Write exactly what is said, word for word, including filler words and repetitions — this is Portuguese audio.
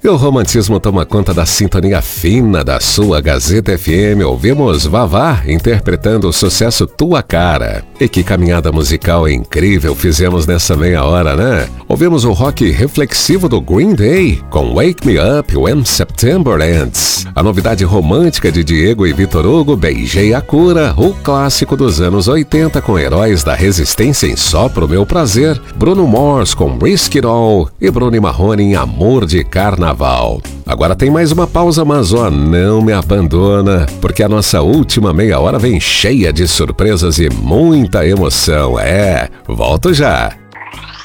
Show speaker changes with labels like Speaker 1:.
Speaker 1: E o romantismo toma conta da sintonia fina da sua Gazeta F M. Ouvimos Vavá interpretando o sucesso Tua Cara. E que caminhada musical incrível fizemos nessa meia hora, né? Ouvimos o rock reflexivo do Green Day com Wake Me Up When September Ends. A novidade romântica de Diego e Vitor Hugo, Beijei a Cura. O clássico dos anos oitenta com Heróis da Resistência em Só Pro Meu Prazer. Bruno Mars com Risk It All. E Bruno e Marrone em Amor de Carnaval. Agora tem mais uma pausa, mas ó, não me abandona, porque a nossa última meia hora vem cheia de surpresas e muita emoção. É, volto já.